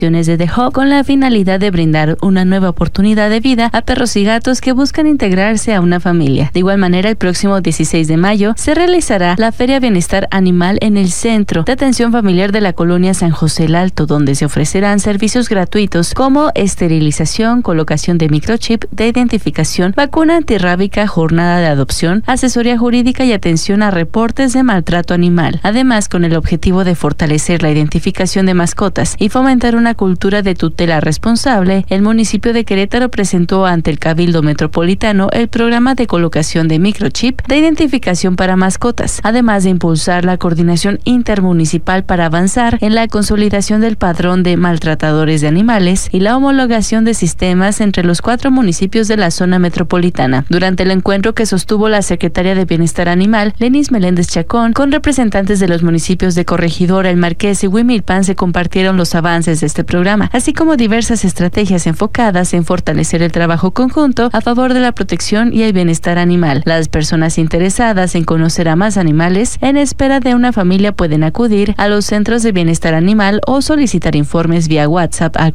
de The Hub con la finalidad de brindar una nueva oportunidad de vida a perros y gatos que buscan integrarse a una familia. De igual manera, el próximo 16 de mayo se realizará la Feria Bienestar Animal en el Centro de Atención Familiar de la Colonia San José el Alto, donde se ofrecerán servicios gratuitos como esterilización, colocación de microchip de identificación, vacuna antirrábica, jornada de adopción, asesoría jurídica y atención a reportes de maltrato animal. Además, con el objetivo de fortalecer la identificación de mascotas y fomentar una cultura de tutela responsable, el municipio de Querétaro presentó ante el Cabildo Metropolitano el programa de colocación de microchip de identificación para mascotas, además de impulsar la coordinación intermunicipal para avanzar en la consolidación del padrón de maltratadores de animales y la homologación de sistemas entre los 4 municipios de la zona metropolitana. Durante el encuentro que sostuvo la secretaria de Bienestar Animal, Lenis Meléndez Chacón, con representantes de los municipios de Corregidora, El Marqués y Huimilpan, se compartieron los avances de este programa, así como diversas estrategias enfocadas en fortalecer el trabajo conjunto a favor de la protección y el bienestar animal. Las personas interesadas en conocer a más animales en espera de una familia pueden acudir a los centros de bienestar animal o solicitar informes vía WhatsApp al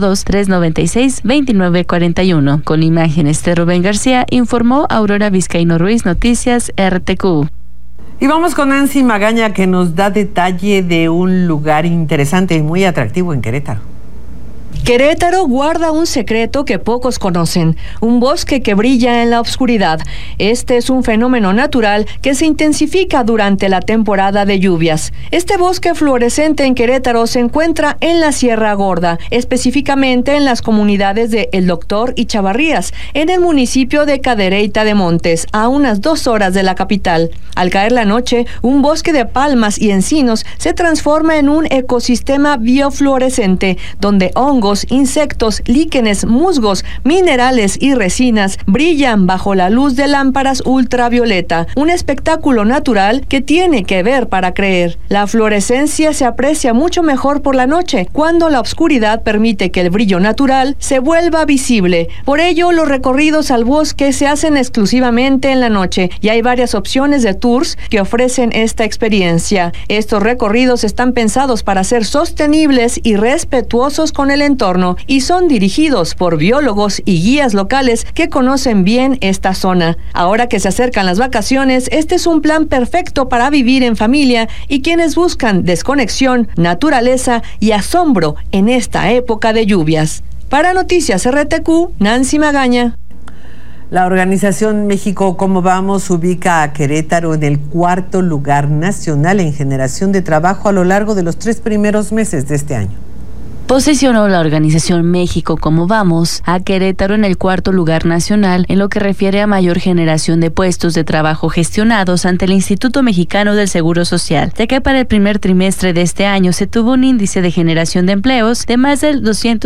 442-396-2941. Con imágenes de Rubén García, informó Aurora Vizcaíno Ruiz, Noticias RTQ. Y vamos con Nancy Magaña, que nos da detalle de un lugar interesante y muy atractivo en Querétaro. Querétaro guarda un secreto que pocos conocen, un bosque que brilla en la oscuridad. Este es un fenómeno natural que se intensifica durante la temporada de lluvias. Este bosque fluorescente en Querétaro se encuentra en la Sierra Gorda, específicamente en las comunidades de El Doctor y Chavarrías, en el municipio de Cadereyta de Montes, a unas 2 horas de la capital. Al caer la noche, un bosque de palmas y encinos se transforma en un ecosistema biofluorescente, donde hongos, insectos, líquenes, musgos, minerales y resinas brillan bajo la luz de lámparas ultravioleta, un espectáculo natural que tiene que ver para creer. La fluorescencia se aprecia mucho mejor por la noche, cuando la oscuridad permite que el brillo natural se vuelva visible. Por ello, los recorridos al bosque se hacen exclusivamente en la noche y hay varias opciones de tours que ofrecen esta experiencia. Estos recorridos están pensados para ser sostenibles y respetuosos con el entorno y son dirigidos por biólogos y guías locales que conocen bien esta zona. Ahora que se acercan las vacaciones, este es un plan perfecto para vivir en familia y quienes buscan desconexión, naturaleza y asombro en esta época de lluvias. Para Noticias RTQ, Nancy Magaña. La organización México Cómo Vamos ubica a Querétaro en el 4º lugar nacional en generación de trabajo a lo largo de los 3 primeros meses de este año. Posicionó la organización México Cómo Vamos a Querétaro en el 4º lugar nacional en lo que refiere a mayor generación de puestos de trabajo gestionados ante el Instituto Mexicano del Seguro Social, ya que para el primer trimestre de este año se tuvo un índice de generación de empleos de más del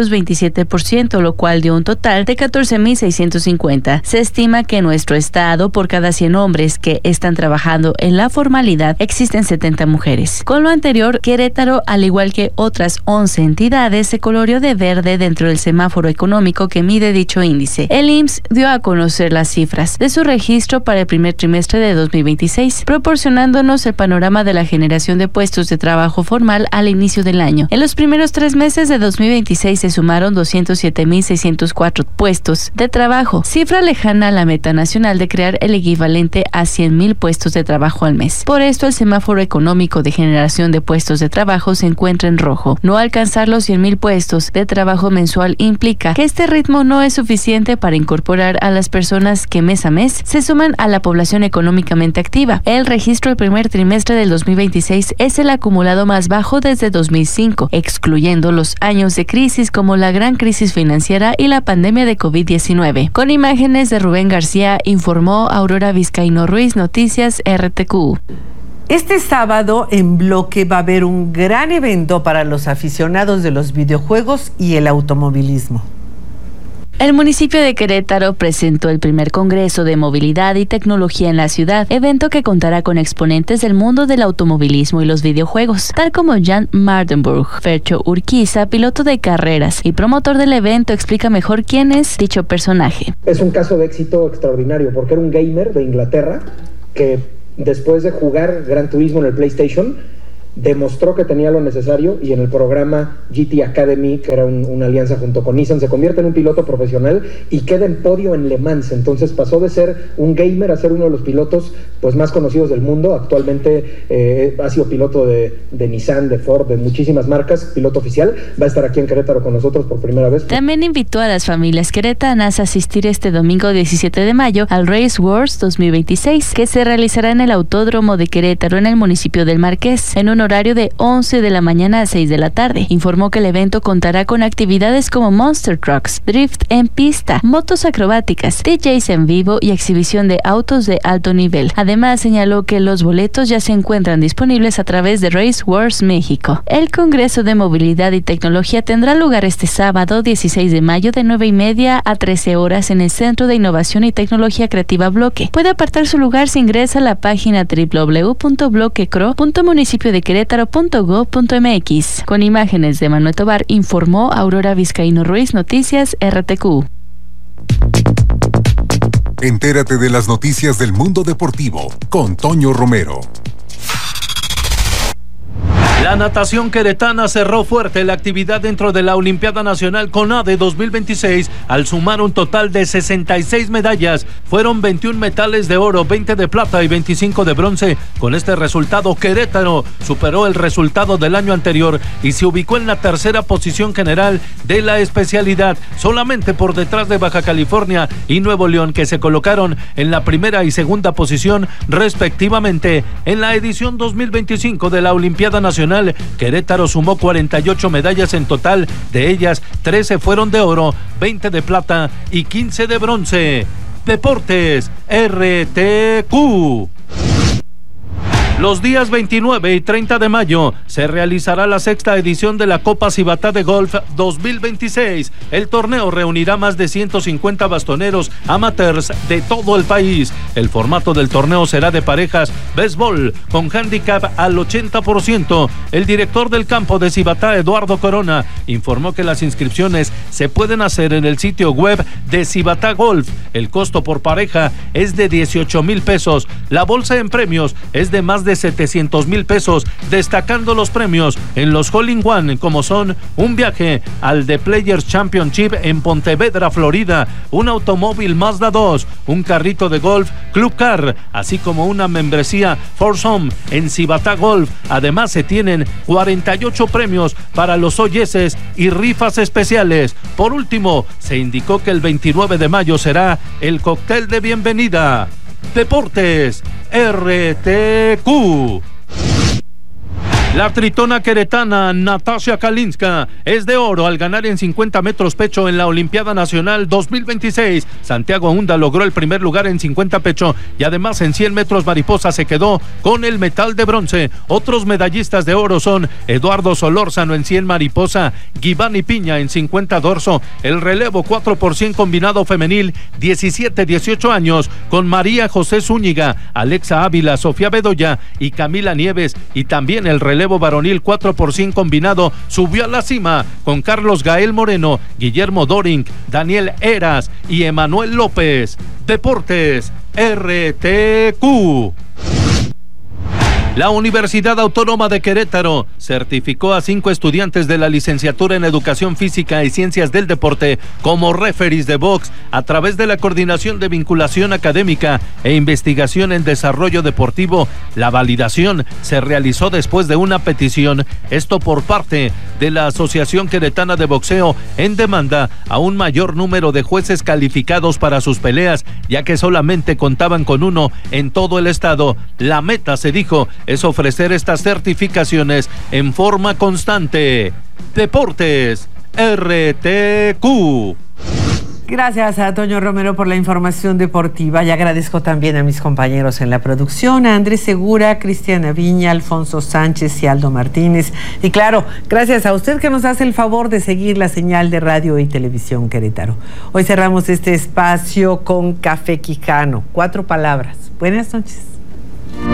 227%, lo cual dio un total de 14,650. Se estima que en nuestro estado, por cada 100 hombres que están trabajando en la formalidad, existen 70 mujeres. Con lo anterior, Querétaro, al igual que otras 11 entidades, se coloreó de verde dentro del semáforo económico que mide dicho índice. El IMSS dio a conocer las cifras de su registro para el primer trimestre de 2026, proporcionándonos el panorama de la generación de puestos de trabajo formal al inicio del año. En los primeros 3 meses de 2026 se sumaron 207,604 puestos de trabajo, cifra lejana a la meta nacional de crear el equivalente a 100,000 puestos de trabajo al mes. Por esto, el semáforo económico de generación de puestos de trabajo se encuentra en rojo. No alcanzar los 100,000 puestos de trabajo mensual implica que este ritmo no es suficiente para incorporar a las personas que mes a mes se suman a la población económicamente activa. El registro del primer trimestre del 2026 es el acumulado más bajo desde 2005, excluyendo los años de crisis como la gran crisis financiera y la pandemia de COVID-19. Con imágenes de Rubén García, informó Aurora Vizcaíno Ruiz, Noticias RTQ. Este sábado en Bloque va a haber un gran evento para los aficionados de los videojuegos y el automovilismo. El municipio de Querétaro presentó el primer Congreso de Movilidad y Tecnología en la ciudad, evento que contará con exponentes del mundo del automovilismo y los videojuegos, tal como Jan Mardenburg. Fercho Urquiza, piloto de carreras y promotor del evento, explica mejor quién es dicho personaje. Es un caso de éxito extraordinario porque era un gamer de Inglaterra que después de jugar Gran Turismo en el PlayStation demostró que tenía lo necesario y en el programa GT Academy, que era una alianza junto con Nissan, se convierte en un piloto profesional y queda en podio en Le Mans. Entonces pasó de ser un gamer a ser uno de los pilotos pues más conocidos del mundo. Actualmente ha sido piloto de Nissan, de Ford, de muchísimas marcas, piloto oficial. Va a estar aquí en Querétaro con nosotros por primera vez. También invitó a las familias queretanas a asistir este domingo 17 de mayo al Race Wars 2026, que se realizará en el Autódromo de Querétaro en el municipio del Marqués, en un horario de 11 de la mañana a 6 de la tarde. Informó que el evento contará con actividades como Monster Trucks, drift en pista, motos acrobáticas, DJs en vivo y exhibición de autos de alto nivel. Además, señaló que los boletos ya se encuentran disponibles a través de Race Wars México. El Congreso de Movilidad y Tecnología tendrá lugar este sábado 16 de mayo de 9:30 a 13 horas en el Centro de Innovación y Tecnología Creativa Bloque. Puede apartar su lugar si ingresa a la página www.bloquecro.municipiodequerétaro.gov.mx. Con imágenes de Manuel Tobar, informó Aurora Vizcaíno Ruiz, Noticias RTQ. Entérate de las noticias del mundo deportivo con Toño Romero. La natación queretana cerró fuerte la actividad dentro de la Olimpiada Nacional CONADE 2026 al sumar un total de 66 medallas. Fueron 21 metales de oro, 20 de plata y 25 de bronce. Con este resultado, Querétaro superó el resultado del año anterior y se ubicó en la tercera posición general de la especialidad, solamente por detrás de Baja California y Nuevo León, que se colocaron en la primera y segunda posición respectivamente. En la edición 2025 de la Olimpiada Nacional, Querétaro sumó 48 medallas en total, de ellas 13 fueron de oro, 20 de plata y 15 de bronce. Deportes RTQ. Los días 29 y 30 de mayo se realizará la sexta edición de la Copa Cibatá de Golf 2026. El torneo reunirá más de 150 bastoneros amateurs de todo el país. El formato del torneo será de parejas béisbol con handicap al 80%. El director del campo de Cibatá, Eduardo Corona, informó que las inscripciones se pueden hacer en el sitio web de Cibatá Golf. El costo por pareja es de 18,000 pesos. La bolsa en premios es de más de 700,000 pesos, destacando los premios en los Hole-in-One, como son un viaje al The Players Championship en Pontevedra, Florida, un automóvil Mazda 2, un carrito de golf Club Car, así como una membresía Foursome en Cibatá Golf. Además, se tienen 48 premios para los OYS y rifas especiales. Por último, se indicó que el 29 de mayo será el cóctel de bienvenida. Deportes RTQ. La tritona queretana Natasha Kalinska es de oro al ganar en 50 metros pecho en la Olimpiada Nacional 2026. Santiago Hunda logró el primer lugar en 50 pecho y además en 100 metros mariposa se quedó con el metal de bronce. Otros medallistas de oro son Eduardo Solórzano en 100 mariposa, Givani Piña en 50 dorso, el relevo 4x100 combinado femenil 17-18 años con María José Zúñiga, Alexa Ávila, Sofía Bedoya y Camila Nieves, y también el relevo varonil 4x100 combinado subió a la cima con Carlos Gael Moreno, Guillermo Doring, Daniel Eras y Emanuel López. Deportes RTQ. La Universidad Autónoma de Querétaro certificó a 5 estudiantes de la licenciatura en Educación Física y Ciencias del Deporte como referees de box a través de la Coordinación de Vinculación Académica e Investigación en Desarrollo Deportivo. La validación se realizó después de una petición, esto por parte de la Asociación Queretana de Boxeo, en demanda a un mayor número de jueces calificados para sus peleas, ya que solamente contaban con uno en todo el estado. La meta, se dijo, es ofrecer estas certificaciones en forma constante. Deportes RTQ. Gracias a Toño Romero por la información deportiva y agradezco también a mis compañeros en la producción, a Andrés Segura, Cristiana Viña, Alfonso Sánchez y Aldo Martínez. Y claro, gracias a usted que nos hace el favor de seguir la señal de radio y televisión Querétaro. Hoy cerramos este espacio con Café Quijano. 4 palabras. Buenas noches.